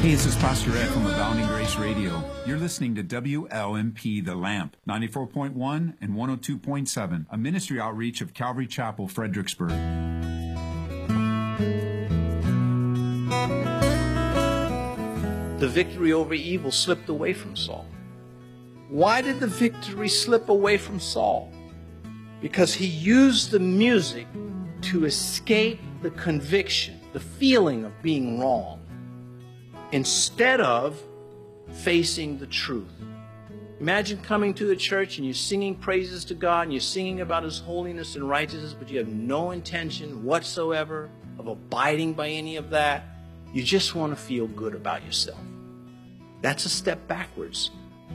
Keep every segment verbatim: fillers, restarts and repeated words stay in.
Hey, this is Pastor Ed from Abounding Grace Radio. You're listening to W L M P The Lamp, ninety-four point one and one oh two point seven, a ministry outreach of Calvary Chapel, Fredericksburg. The victory over evil slipped away from Saul. Why did the victory slip away from Saul? Because he used the music to escape the conviction, the feeling of being wrong, instead of facing the truth. Imagine coming to the church and you're singing praises to God and you're singing about His holiness and righteousness, but you have no intention whatsoever of abiding by any of that. You just want to feel good about yourself. That's a step backwards.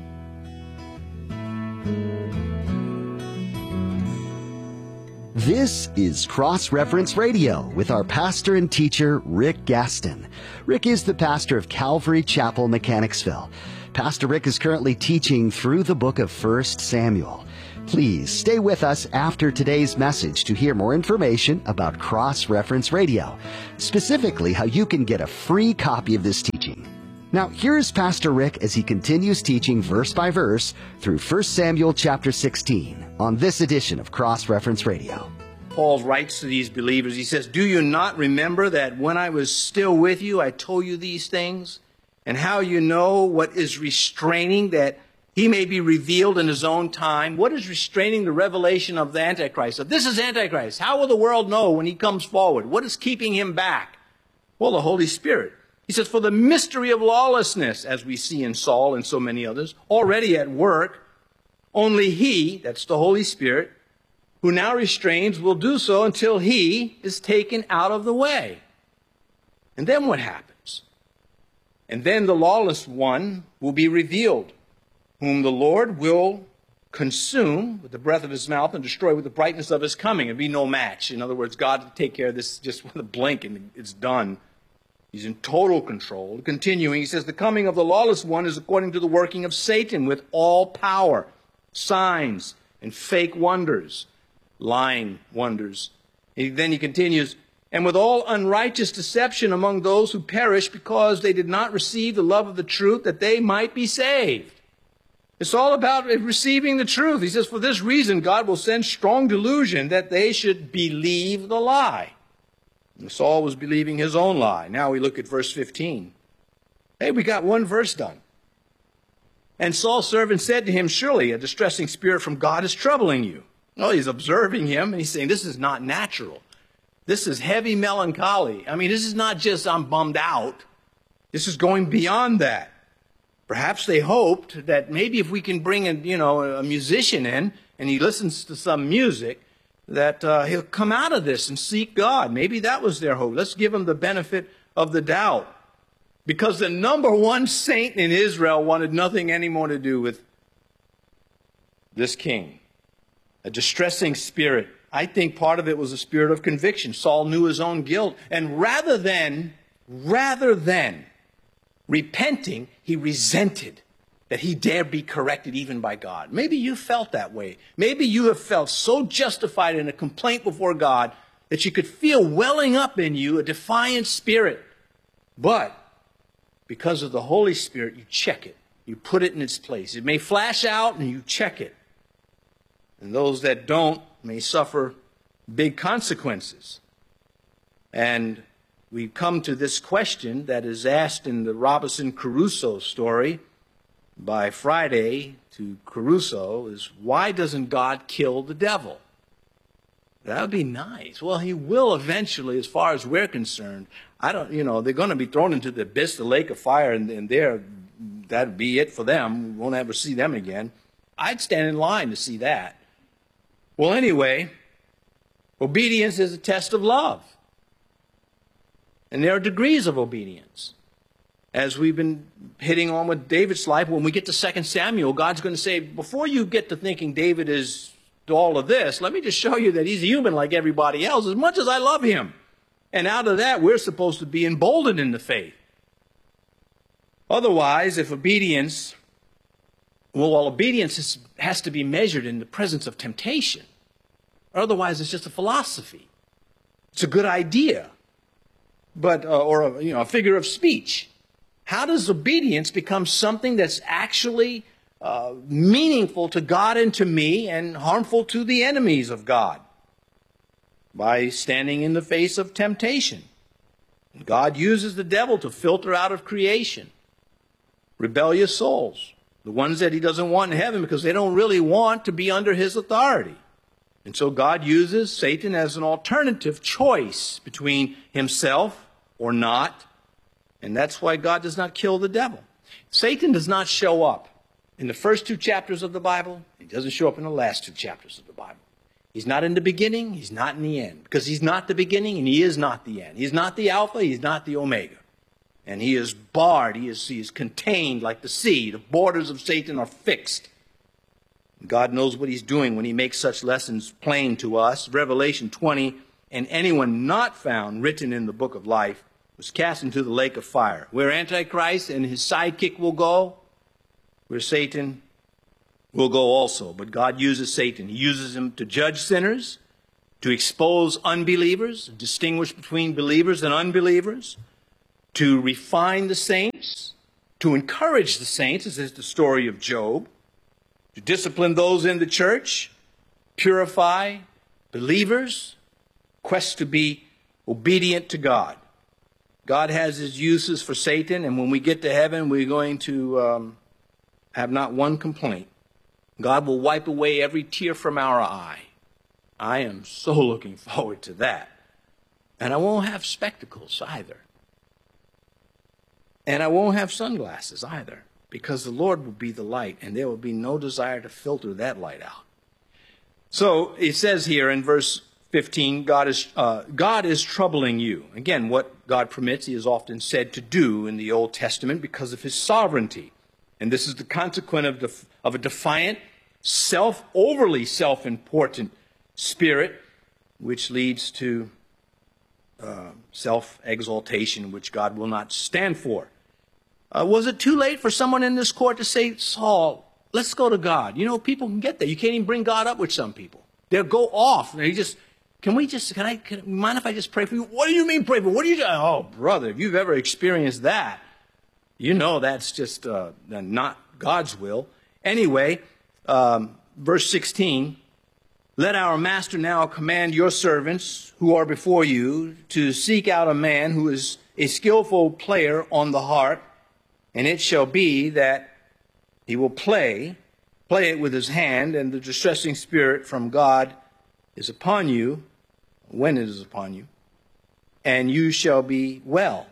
This is Cross Reference Radio with our pastor and teacher, Rick Gaston. Rick is the pastor of Calvary Chapel, Mechanicsville. Pastor Rick is currently teaching through the book of First Samuel. Please stay with us after today's message to hear more information about Cross Reference Radio, specifically how you can get a free copy of this teaching. Now, here's Pastor Rick as he continues teaching verse by verse through First Samuel chapter sixteen on this edition of Cross Reference Radio. Paul writes to these believers, he says, "Do you not remember that when I was still with you, I told you these things? And how you know what is restraining that He may be revealed in His own time?" What is restraining the revelation of the Antichrist? So this is Antichrist. How will the world know when he comes forward? What is keeping him back? Well, the Holy Spirit. He says, "For the mystery of lawlessness," as we see in Saul and so many others, already at work, only He, that's the Holy Spirit, who now restrains, will do so until He is taken out of the way. And then what happens? And then the lawless one will be revealed, whom the Lord will consume with the breath of His mouth and destroy with the brightness of His coming. It'll be no match. In other words, God will take care of this just with a blink and it's done. He's in total control. Continuing, he says, "The coming of the lawless one is according to the working of Satan with all power, signs, and fake wonders," lying wonders. And then he continues, "and with all unrighteous deception among those who perish because they did not receive the love of the truth that they might be saved." It's all about receiving the truth. He says, "For this reason, God will send strong delusion that they should believe the lie." And Saul was believing his own lie. Now we look at verse fifteen. Hey, we got one verse done. "And Saul's servant said to him, 'Surely a distressing spirit from God is troubling you.'" Well, he's observing him and he's saying, this is not natural. This is heavy melancholy. I mean, this is not just I'm bummed out. This is going beyond that. Perhaps they hoped that maybe if we can bring a, you know, a musician in and he listens to some music, that uh, he'll come out of this and seek God. Maybe that was their hope. Let's give him the benefit of the doubt. Because the number one saint in Israel wanted nothing anymore to do with this king. A distressing spirit. I think part of it was a spirit of conviction. Saul knew his own guilt. And rather than, rather than repenting, he resented that he dared be corrected even by God. Maybe you felt that way. Maybe you have felt so justified in a complaint before God that you could feel welling up in you a defiant spirit. But because of the Holy Spirit, you check it. You put it in its place. It may flash out and you check it. And those that don't may suffer big consequences. And we come to this question that is asked in the Robinson Crusoe story by Friday to Crusoe is, why doesn't God kill the devil? That would be nice. Well, He will eventually, as far as we're concerned. I don't, you know, they're going to be thrown into the abyss, the lake of fire, and, and there, that'd be it for them. We won't ever see them again. I'd stand in line to see that. Well, anyway, obedience is a test of love. And there are degrees of obedience. As we've been hitting on with David's life, when we get to Second Samuel, God's going to say, before you get to thinking David is all of this, let me just show you that he's a human like everybody else, as much as I love him. And out of that, we're supposed to be emboldened in the faith. Otherwise, if obedience, well, well obedience is, has to be measured in the presence of temptation. Otherwise, it's just a philosophy. It's a good idea, but uh, or a, you know, a figure of speech. How does obedience become something that's actually uh, meaningful to God and to me and harmful to the enemies of God? By standing in the face of temptation. God uses the devil to filter out of creation rebellious souls, the ones that he doesn't want in heaven because they don't really want to be under his authority. And so God uses Satan as an alternative choice between himself or not. And that's why God does not kill the devil. Satan does not show up in the first two chapters of the Bible. He doesn't show up in the last two chapters of the Bible. He's not in the beginning, he's not in the end. Because he's not the beginning and he is not the end. He's not the Alpha, he's not the Omega. And he is barred, he is, he is contained like the sea. The borders of Satan are fixed. God knows what he's doing when he makes such lessons plain to us. Revelation twenty, and anyone not found written in the book of life was cast into the lake of fire, where Antichrist and his sidekick will go, where Satan will go also. But God uses Satan. He uses him to judge sinners, to expose unbelievers, distinguish between believers and unbelievers, to refine the saints, to encourage the saints, as is the story of Job, to discipline those in the church, purify believers, quest to be obedient to God. God has his uses for Satan, and when we get to heaven, we're going to um, have not one complaint. God will wipe away every tear from our eye. I am so looking forward to that. And I won't have spectacles either. And I won't have sunglasses either, because the Lord will be the light, and there will be no desire to filter that light out. So it says here in verse fifteen, God is, uh, God is troubling you. Again, what God permits, he is often said to do in the Old Testament because of his sovereignty. And this is the consequence of, def- of a defiant, self, overly self-important spirit, which leads to uh, self-exaltation, which God will not stand for. Uh, was it too late for someone in this court to say, Saul, let's go to God? You know, people can get there. You can't even bring God up with some people. They'll go off. And you just, can we just, can I, can, mind if I just pray for you? What do you mean pray for? What do you do? Oh, brother, if you've ever experienced that, you know that's just uh, not God's will. Anyway, um, verse sixteen, let our master now command your servants who are before you to seek out a man who is a skillful player on the harp, and it shall be that he will play, play it with his hand, and the distressing spirit from God is upon you, when it is upon you, and you shall be well.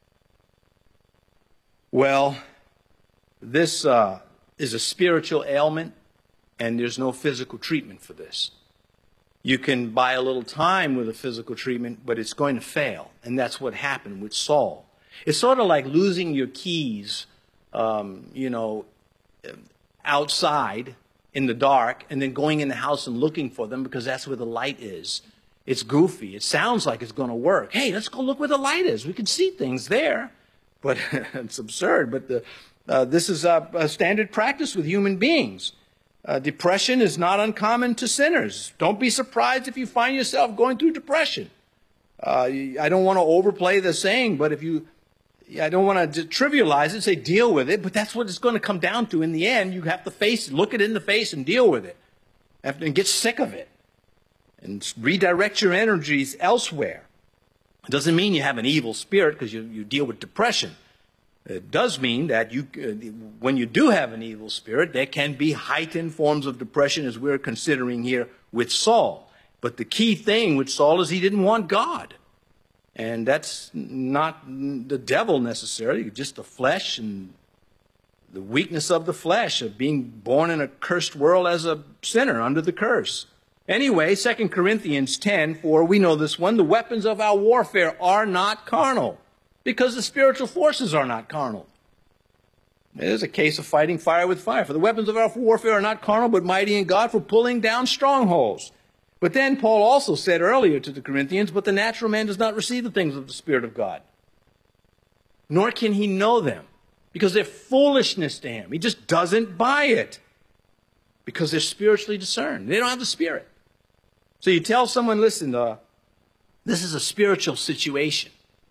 Well, this uh, is a spiritual ailment, and there's no physical treatment for this. You can buy a little time with a physical treatment, but it's going to fail, and that's what happened with Saul. It's sort of like losing your keys, um, you know, outside in the dark, and then going in the house and looking for them because that's where the light is. It's goofy. It sounds like it's going to work. Hey, let's go look where the light is. We can see things there. But it's absurd. But the, uh, this is a, a standard practice with human beings. Uh, depression is not uncommon to sinners. Don't be surprised if you find yourself going through depression. Uh, I don't want to overplay the saying, but if you, I don't want to trivialize it, say deal with it, but that's what it's going to come down to in the end. You have to face it, look it in the face and deal with it. And get sick of it. And redirect your energies elsewhere. It doesn't mean you have an evil spirit because you, you deal with depression. It does mean that you, uh, when you do have an evil spirit, there can be heightened forms of depression as we're considering here with Saul. But the key thing with Saul is he didn't want God. And that's not the devil necessarily, just the flesh and the weakness of the flesh of being born in a cursed world as a sinner under the curse. Anyway, Second Corinthians ten, for we know this one, the weapons of our warfare are not carnal, because the spiritual forces are not carnal. It is a case of fighting fire with fire. For the weapons of our warfare are not carnal, but mighty in God for pulling down strongholds. But then Paul also said earlier to the Corinthians, but the natural man does not receive the things of the Spirit of God, nor can he know them, because they're foolishness to him. He just doesn't buy it, because they're spiritually discerned. They don't have the Spirit. So you tell someone, listen, uh, this is a spiritual situation.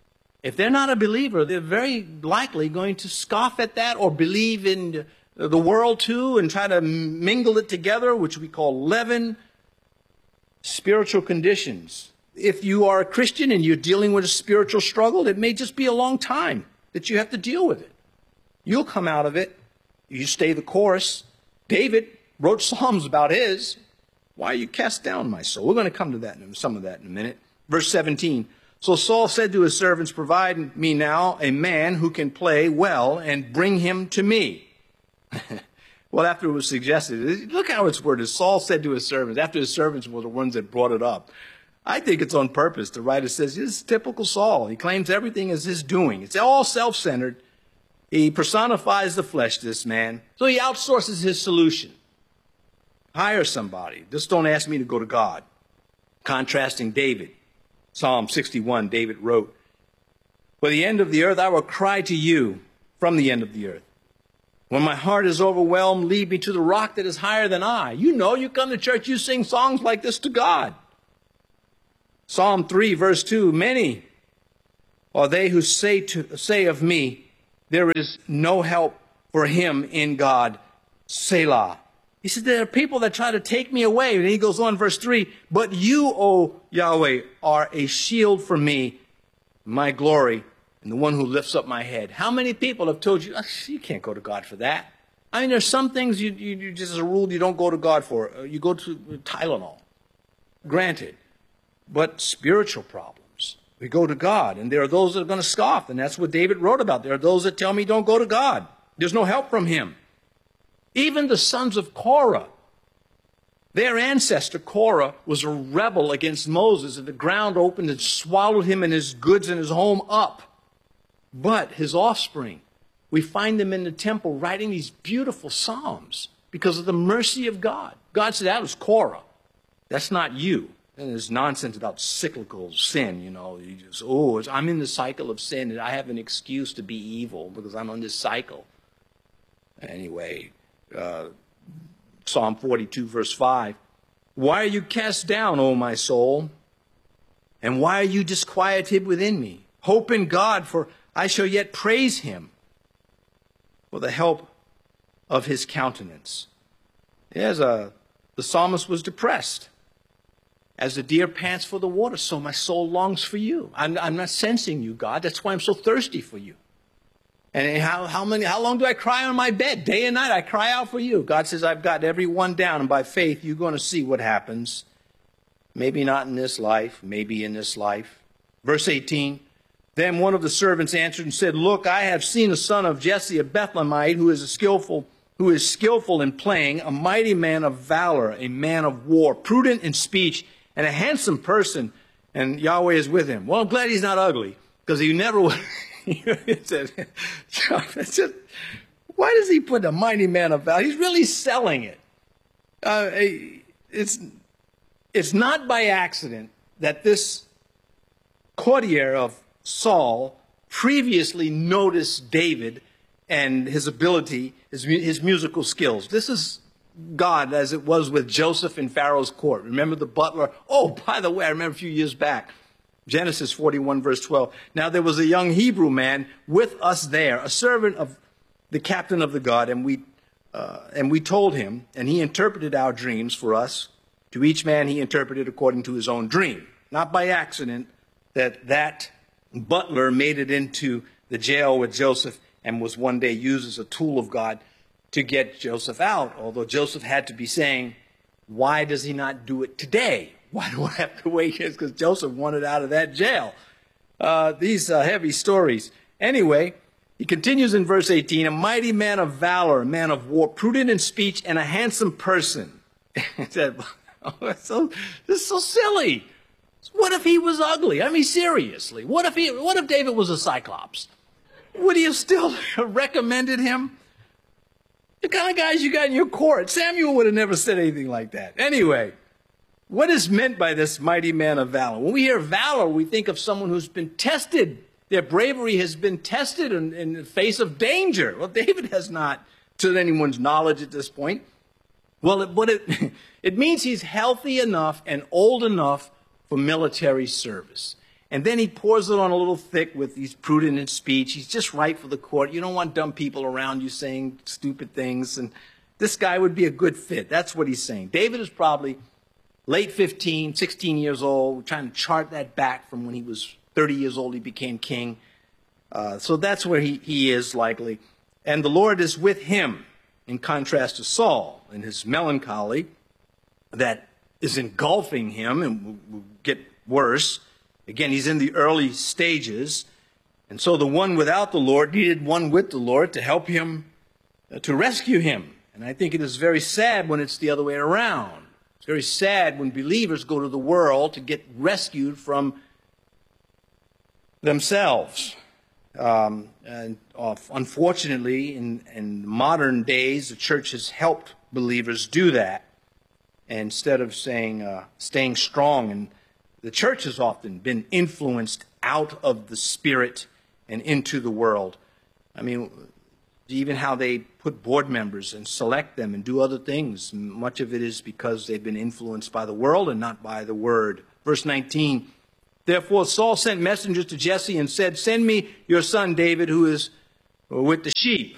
If they're not a believer, they're very likely going to scoff at that or believe in the world too and try to mingle it together, which we call leaven. Spiritual conditions. If you are a Christian and you're dealing with a spiritual struggle, it may just be a long time that you have to deal with it. You'll come out of it. You stay the course. David wrote Psalms about his. Why are you cast down, my soul? We're going to come to that, some of that in a minute. Verse seventeen. So Saul said to his servants, provide me now a man who can play well and bring him to me. Well, after it was suggested, look how it's worded. Saul said to his servants, after his servants were the ones that brought it up. I think it's on purpose. The writer says, this is typical Saul. He claims everything is his doing. It's all self-centered. He personifies the flesh, this man. So he outsources his solution. Hire somebody. Just don't ask me to go to God. Contrasting David. Psalm sixty-one, David wrote, for the end of the earth I will cry to you from the end of the earth. When my heart is overwhelmed, lead me to the rock that is higher than I. You know, you come to church, you sing songs like this to God. Psalm three, verse two, many are they who say to say of me, there is no help for him in God, Selah. He said, there are people that try to take me away. And he goes on, verse three, but you, O Yahweh, are a shield for me, my glory, and the one who lifts up my head. How many people have told you, oh, you can't go to God for that? I mean, there's some things you, you, you just as a rule you don't go to God for. You go to Tylenol. Granted. But spiritual problems, we go to God. And there are those that are going to scoff. And that's what David wrote about. There are those that tell me don't go to God. There's no help from him. Even the sons of Korah, their ancestor Korah was a rebel against Moses, and the ground opened and swallowed him and his goods and his home up. But his offspring, we find them in the temple writing these beautiful psalms because of the mercy of God. God said, that was Korah. That's not you. And there's nonsense about cyclical sin, you know. You just, oh, it's, I'm in the cycle of sin, and I have an excuse to be evil because I'm on this cycle. Anyway, uh, Psalm forty-two, verse five. Why are you cast down, O my soul? And why are you disquieted within me? Hope in God, for I shall yet praise him for the help of his countenance. As a, the psalmist was depressed. As the deer pants for the water, so my soul longs for you. I'm, I'm not sensing you, God. That's why I'm so thirsty for you. And how, how, many, how long do I cry on my bed? Day and night I cry out for you. God says, I've got every one down, and by faith you're going to see what happens. Maybe not in this life, maybe in this life. Verse eighteen, then one of the servants answered and said, look, I have seen a son of Jesse, a Bethlehemite, who is a skillful who is skillful in playing, a mighty man of valor, a man of war, prudent in speech, and a handsome person, and Yahweh is with him. Well, I'm glad he's not ugly, because he never would. It says, it's just, why does he put a mighty man of valor? He's really selling it. Uh, it's, it's not by accident that this courtier of Saul previously noticed David and his ability, his, his musical skills. This is God as it was with Joseph in Pharaoh's court. Remember the butler? Oh, by the way, I remember a few years back, Genesis forty-one, verse twelve. Now there was a young Hebrew man with us there, a servant of the captain of the guard, and we, uh, and we told him, and he interpreted our dreams for us. To each man he interpreted according to his own dream. Not by accident that that butler made it into the jail with Joseph and was one day used as a tool of God to get Joseph out, although Joseph had to be saying, why does he not do it today? Why do I have to wait? Because Joseph wanted out of that jail. Uh, these uh, heavy stories. Anyway, he continues in verse eighteen, a mighty man of valor, a man of war, prudent in speech, and a handsome person. He said, oh, that's so, this is so silly. What if he was ugly? I mean, seriously. What if he? What if David was a cyclops? Would he have still recommended him? The kind of guys you got in your court. Samuel would have never said anything like that. Anyway, what is meant by this mighty man of valor? When we hear valor, we think of someone who's been tested. Their bravery has been tested in, in the face of danger. Well, David has not, to anyone's knowledge at this point. Well, it, what it, it means he's healthy enough and old enough for military service. And then he pours it on a little thick with he's prudent in speech. He's just right for the court. You don't want dumb people around you saying stupid things. And this guy would be a good fit. That's what he's saying. David is probably late fifteen, sixteen years old, trying to chart that back from when he was thirty years old, he became king. Uh, so that's where he, he is likely. And the Lord is with him, in contrast to Saul and his melancholy that is engulfing him and will, will get worse. Again, he's in the early stages. And so the one without the Lord needed one with the Lord to help him, uh, to rescue him. And I think it is very sad when it's the other way around. It's very sad when believers go to the world to get rescued from themselves. Um, and uh, unfortunately, in, in modern days, the church has helped believers do that instead of saying, uh, staying strong. And the church has often been influenced out of the Spirit and into the world. I mean, even how they put board members and select them and do other things, much of it is because they've been influenced by the world and not by the Word. Verse nineteen, therefore Saul sent messengers to Jesse and said, send me your son David, who is with the sheep.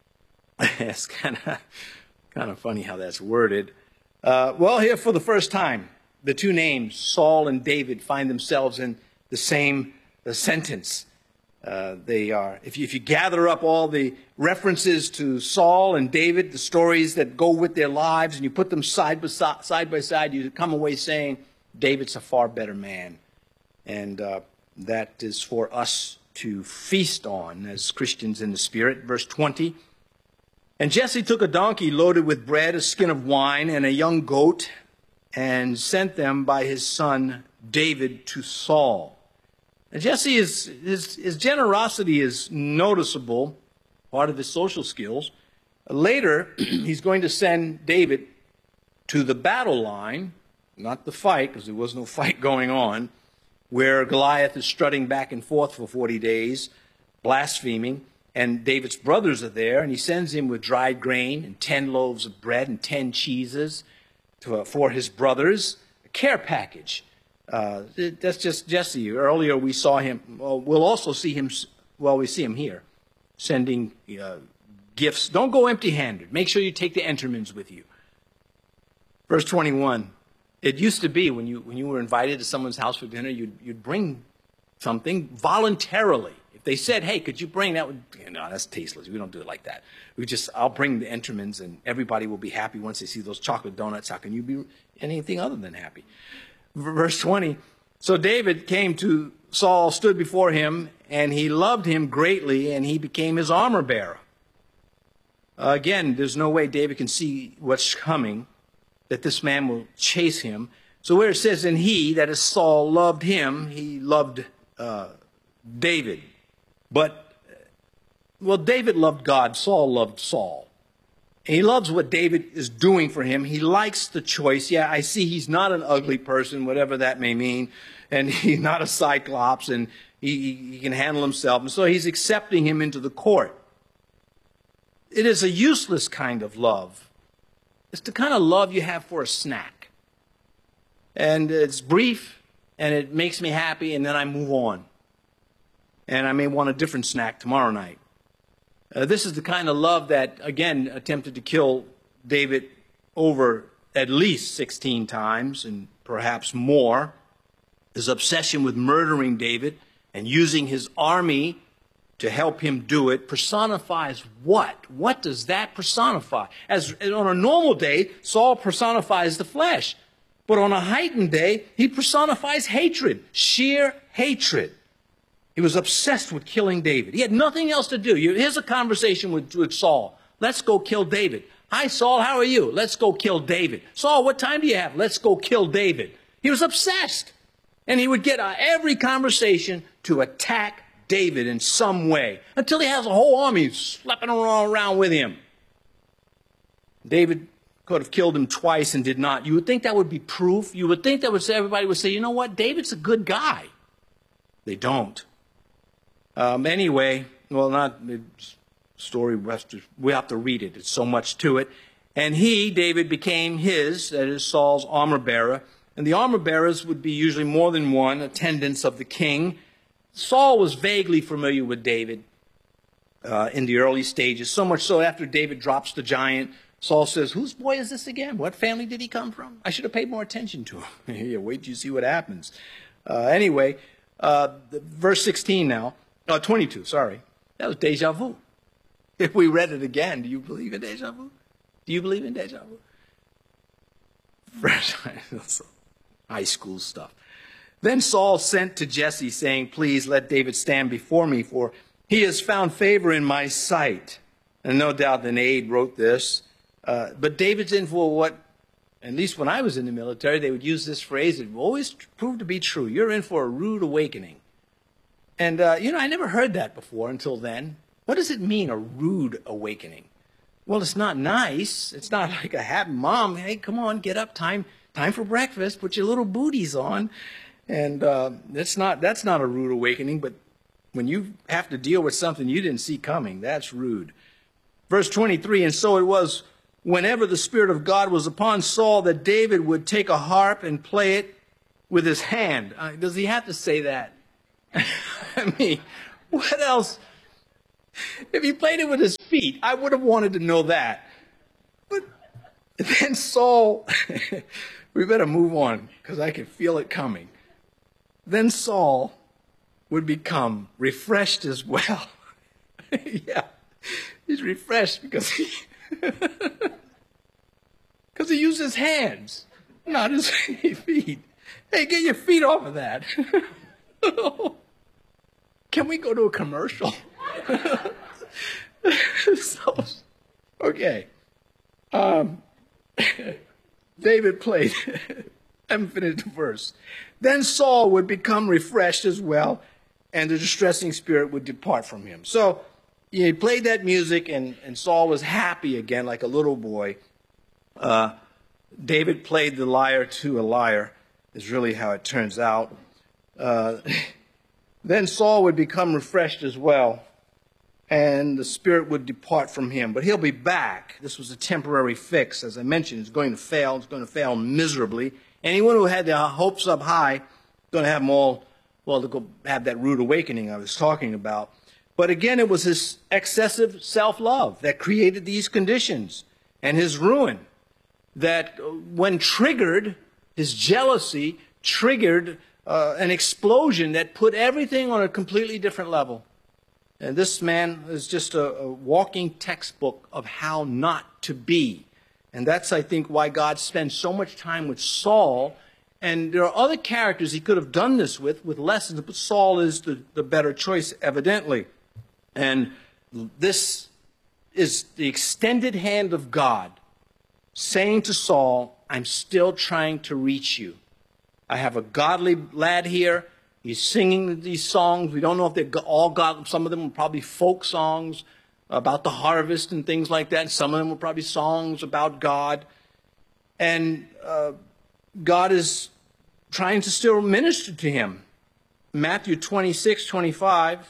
It's kind of kind of funny how that's worded. Uh, well, here for the first time, the two names, Saul and David, find themselves in the same uh, sentence. Uh, they are, if you, if you gather up all the references to Saul and David, the stories that go with their lives, and you put them side by side, side, by side, you come away saying, David's a far better man. And uh, that is for us to feast on as Christians in the Spirit. Verse twenty, and Jesse took a donkey loaded with bread, a skin of wine, and a young goat, and sent them by his son David to Saul. And Jesse, is, his, his generosity is noticeable, part of his social skills. Later, he's going to send David to the battle line, not the fight, because there was no fight going on, where Goliath is strutting back and forth for forty days, blaspheming, and David's brothers are there, and he sends him with dried grain and ten loaves of bread and ten cheeses to, uh, for his brothers, a care package. Uh, that's just Jesse. Earlier we saw him, well, we'll also see him, well, we see him here, sending uh, gifts. Don't go empty-handed. Make sure you take the Entermans with you. Verse twenty-one, it used to be when you when you were invited to someone's house for dinner, you'd, you'd bring something voluntarily. If they said, hey, could you bring that? No, that's tasteless. We don't do it like that. We just, I'll bring the Entermans, and everybody will be happy once they see those chocolate donuts. How can you be anything other than happy? Verse twenty, so David came to Saul, stood before him, and he loved him greatly, and he became his armor bearer. Uh, again, there's no way David can see what's coming, that this man will chase him. So where it says, and he, that is Saul, loved him, he loved uh, David. But, well, David loved God, Saul loved Saul. He loves what David is doing for him. He likes the choice. Yeah, I see he's not an ugly person, whatever that may mean. And he's not a cyclops, and he, he can handle himself. And so he's accepting him into the court. It is a useless kind of love. It's the kind of love you have for a snack. And it's brief, and it makes me happy, and then I move on. And I may want a different snack tomorrow night. Uh, this is the kind of love that, again, attempted to kill David over at least sixteen times and perhaps more. His obsession with murdering David and using his army to help him do it personifies what? What does that personify? As on a normal day, Saul personifies the flesh. But on a heightened day, he personifies hatred, sheer hatred. He was obsessed with killing David. He had nothing else to do. Here's a conversation with, with Saul. Let's go kill David. Hi, Saul, how are you? Let's go kill David. Saul, what time do you have? Let's go kill David. He was obsessed. And he would get uh, every conversation to attack David in some way until he has a whole army slapping around with him. David could have killed him twice and did not. You would think that would be proof. You would think that would say, everybody would say, you know what? David's a good guy. They don't. Um, anyway, well, not the story, we have, to, we have to read it. There's so much to it. And he, David, became his, that is Saul's armor bearer. And the armor bearers would be usually more than one, attendants of the king. Saul was vaguely familiar with David uh, in the early stages, so much so after David drops the giant, Saul says, whose boy is this again? What family did he come from? I should have paid more attention to him. Yeah, wait till you see what happens. Uh, anyway, uh, verse sixteen now, uh, twenty-two, sorry. That was deja vu. If we read it again, do you believe in deja vu? Do you believe in deja vu? Fresh high school stuff. Then Saul sent to Jesse, saying, please let David stand before me, for he has found favor in my sight. And no doubt an aide wrote this. Uh, but David's in for what, at least when I was in the military, they would use this phrase. It always proved to be true. You're in for a rude awakening. And, uh, you know, I never heard that before until then. What does it mean, a rude awakening? Well, it's not nice. It's not like a happy mom. Hey, come on, get up. Time time for breakfast. Put your little booties on. And uh, that's not that's not a rude awakening. But when you have to deal with something you didn't see coming, that's rude. Verse twenty-three, and so it was whenever the Spirit of God was upon Saul that David would take a harp and play it with his hand. Uh, does he have to say that? I mean, what else? If he played it with his feet, I would have wanted to know that. But then Saul, we better move on because I can feel it coming. Then Saul would become refreshed as well. Yeah, he's refreshed because he, because he used his hands, not his feet. Hey, get your feet off of that. Can we go to a commercial? so, okay. Um, David played. I haven't finished the verse. Then Saul would become refreshed as well, and the distressing spirit would depart from him. So he played that music, and, and Saul was happy again, like a little boy. Uh, David played the lyre to a lyre, is really how it turns out. Uh, then Saul would become refreshed as well, and the spirit would depart from him. But he'll be back. This was a temporary fix. As I mentioned, it's going to fail. It's going to fail miserably. Anyone who had their hopes up high is going to have them all, well, to go have that rude awakening I was talking about. But again, it was his excessive self-love that created these conditions, and his ruin that, when triggered, his jealousy triggered uh, an explosion that put everything on a completely different level. And this man is just a, a walking textbook of how not to be. And that's, I think, why God spends so much time with Saul. And there are other characters he could have done this with, with lessons, but Saul is the, the better choice, evidently. And this is the extended hand of God saying to Saul, I'm still trying to reach you. I have a godly lad here. He's singing these songs. We don't know if they're all God. Some of them are probably folk songs about the harvest and things like that. And some of them were probably songs about God. And uh, God is trying to still minister to him. Matthew twenty-six, twenty-five.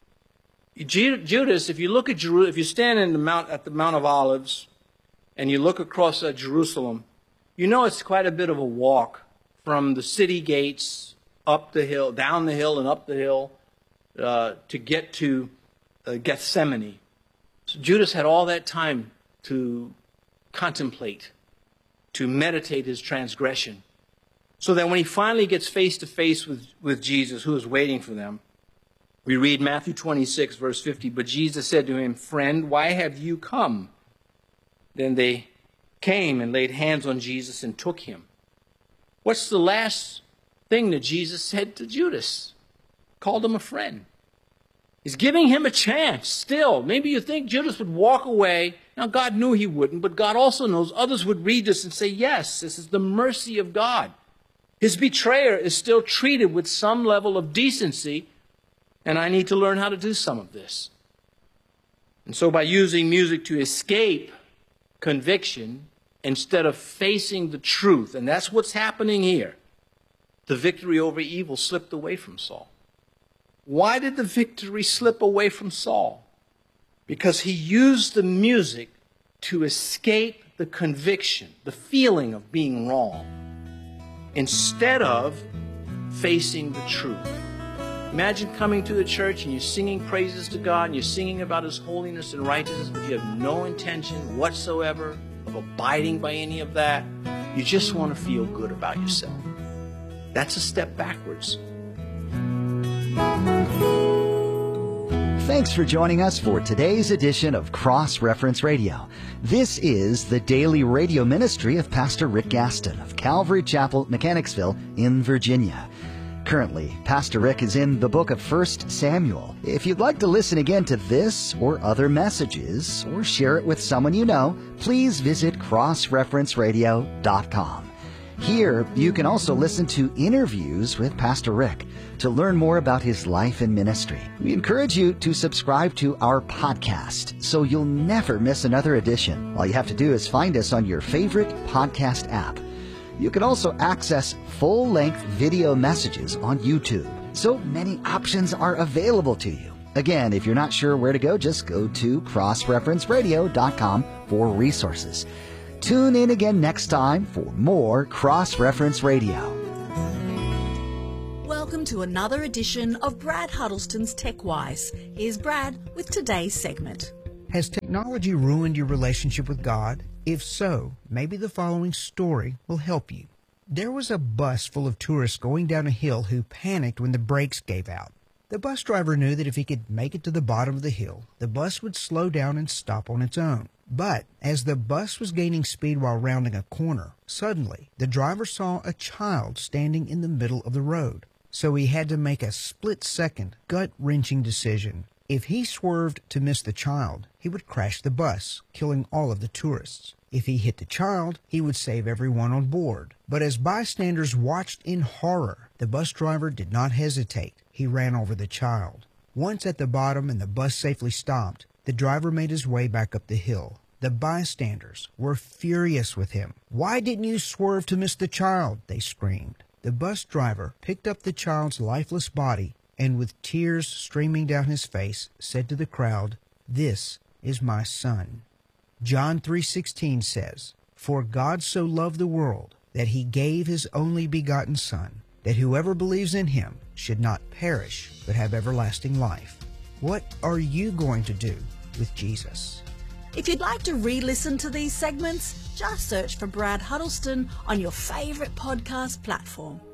Judas, if you look at Jerusalem, if you stand in the mount, at the Mount of Olives and you look across at Jerusalem, you know it's quite a bit of a walk from the city gates up the hill, down the hill and up the hill uh, to get to uh, Gethsemane. So Judas had all that time to contemplate, to meditate his transgression. So that when he finally gets face to face with, with Jesus, who is waiting for them, we read Matthew twenty-six, verse fifty, but Jesus said to him, friend, why have you come? Then they came and laid hands on Jesus and took him. What's the last thing that Jesus said to Judas? Called him a friend. He's giving him a chance still. Maybe you think Judas would walk away. Now, God knew he wouldn't, but God also knows others would read this and say, yes, this is the mercy of God. His betrayer is still treated with some level of decency, and I need to learn how to do some of this. And so by using music to escape conviction instead of facing the truth, and that's what's happening here, the victory over evil slipped away from Saul. Why did the victory slip away from Saul? Because he used the music to escape the conviction, the feeling of being wrong. instead of facing the truth. Imagine coming to the church and you're singing praises to God and you're singing about His holiness and righteousness, but you have no intention whatsoever of abiding by any of that. You just want to feel good about yourself. That's a step backwards. Thanks for joining us for today's edition of Cross Reference Radio. This is the daily radio ministry of Pastor Rick Gaston of Calvary Chapel, Mechanicsville in Virginia. Currently, Pastor Rick is in the book of First Samuel. If you'd like to listen again to this or other messages, or share it with someone you know, please visit cross reference radio dot com. Here, you can also listen to interviews with Pastor Rick to learn more about his life and ministry. We encourage you to subscribe to our podcast so you'll never miss another edition. All you have to do is find us on your favorite podcast app. You can also access full-length video messages on YouTube. So many options are available to you. Again, if you're not sure where to go, just go to cross reference radio dot com for resources. Tune in again next time for more Cross Reference Radio. Welcome to another edition of Brad Huddleston's TechWise. Here's Brad with today's segment. Has technology ruined your relationship with God? If so, maybe the following story will help you. There was a bus full of tourists going down a hill who panicked when the brakes gave out. The bus driver knew that if he could make it to the bottom of the hill, the bus would slow down and stop on its own. But as the bus was gaining speed while rounding a corner, suddenly the driver saw a child standing in the middle of the road. So he had to make a split-second, gut-wrenching decision. If he swerved to miss the child, he would crash the bus, killing all of the tourists. If he hit the child, he would save everyone on board. But as bystanders watched in horror, the bus driver did not hesitate. He ran over the child. Once at the bottom and the bus safely stopped, the driver made his way back up the hill. The bystanders were furious with him. "Why didn't you swerve to miss the child?" they screamed. The bus driver picked up the child's lifeless body and with tears streaming down his face said to the crowd, "This is my son." John three sixteen says, "For God so loved the world that he gave his only begotten Son, that whoever believes in him should not perish but have everlasting life." What are you going to do with Jesus? If you'd like to re-listen to these segments, just search for Brad Huddleston on your favourite podcast platform.